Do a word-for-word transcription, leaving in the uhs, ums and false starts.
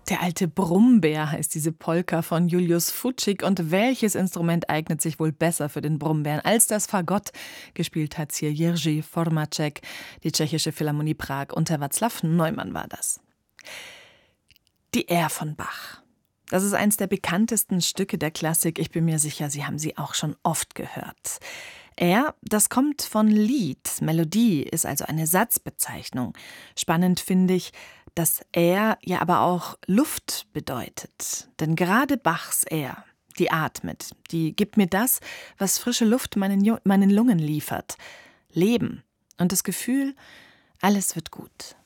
Der alte Brummbär heißt diese Polka von Julius Fučík. Und welches Instrument eignet sich wohl besser für den Brummbären als das Fagott? Gespielt hat's hier Jiří Formáček, die Tschechische Philharmonie Prag. Unter Václav Neumann war das. Die Air von Bach. Das ist eines der bekanntesten Stücke der Klassik. Ich bin mir sicher, Sie haben sie auch schon oft gehört. Air, das kommt von Lied. Melodie ist also eine Satzbezeichnung. Spannend finde ich, dass Air ja aber auch Luft bedeutet. Denn gerade Bachs Air, die atmet, die gibt mir das, was frische Luft meinen, Jo- meinen Lungen liefert. Leben und das Gefühl, alles wird gut.